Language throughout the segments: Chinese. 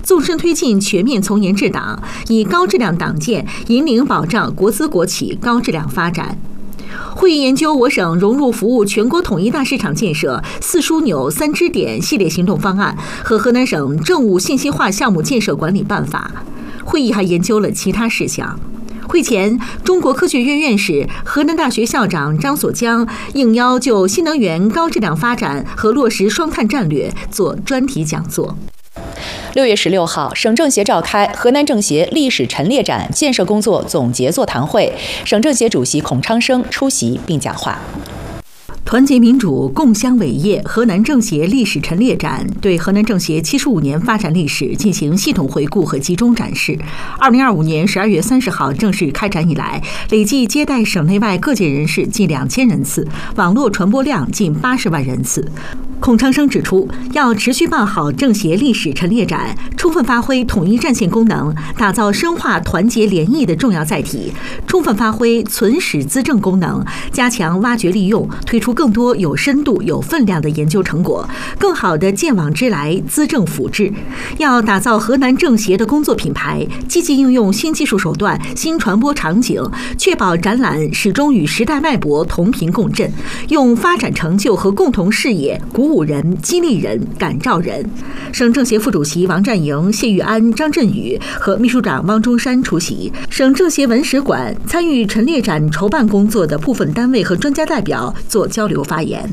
纵深推进全面从严治党，以高质量党建引领保障国资国企高质量发展。会议研究我省融入服务全国统一大市场建设4枢纽3支点系列行动方案和河南省政务信息化项目建设管理办法。会议还研究了其他事项。会前，中国科学院院士、河南大学校长张所江应邀就新能源高质量发展和落实双碳战略做专题讲座。 6月16号，省政协召开河南政协历史陈列展建设工作总结座谈会，省政协主席孔昌生出席并讲话。 团结民主，共襄伟业河南政协历史陈列展对河南政协75年发展历史进行系统回顾和集中展示。2025年12月30号正式开展以来，累计接待省内外各界人士近2000人次，网络传播量近80万人次。孔昌生指出，要持续办好政协历史陈列展，充分发挥统一战线功能，打造深化团结联谊的重要载体，充分发挥存史资政功能，加强挖掘利用，推出更多有深度、有分量的研究成果，更好地见往知来，资政辅治。要打造河南政协的工作品牌，积极应用新技术手段、新传播场景，确保展览始终与时代脉搏同频共振，用发展成就和共同事业鼓舞人、激励人、感召人。省政协副主席王占营、谢玉安、张振宇和秘书长汪中山出席。省政协文史馆参与陈列展筹办工作的部分单位和专家代表做交流发言。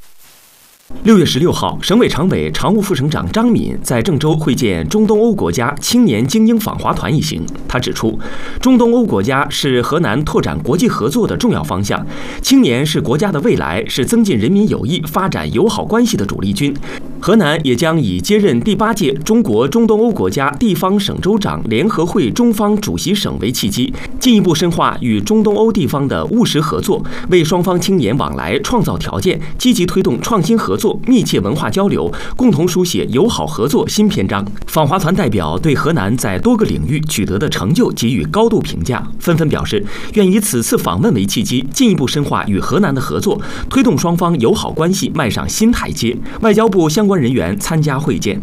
6月16号，省委常委、常务副省长张敏在郑州会见中东欧国家青年精英访华团一行。他指出，中东欧国家是河南拓展国际合作的重要方向，青年是国家的未来，是增进人民友谊、发展友好关系的主力军。河南也将以接任第8届中国中东欧国家地方省州长联合会中方主席省为契机，进一步深化与中东欧地方的务实合作，为双方青年往来创造条件，积极推动创新合作、密切文化交流，共同书写友好合作新篇章。访华团代表对河南在多个领域取得的成就给予高度评价，纷纷表示愿以此次访问为契机，进一步深化与河南的合作，推动双方友好关系迈上新台阶。外交部相关人员参加会见。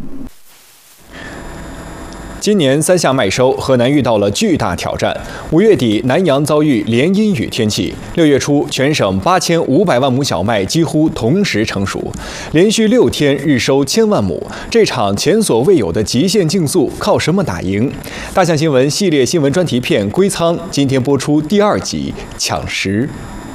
今年3夏麦收，河南遇到了巨大挑战。5月底，南阳遭遇连阴雨天气；6月初，全省8500万亩小麦几乎同时成熟，连续6天日收1000万亩。这场前所未有的极限竞速，靠什么打赢？大象新闻系列新闻专题片《归仓》今天播出第2集《抢食》。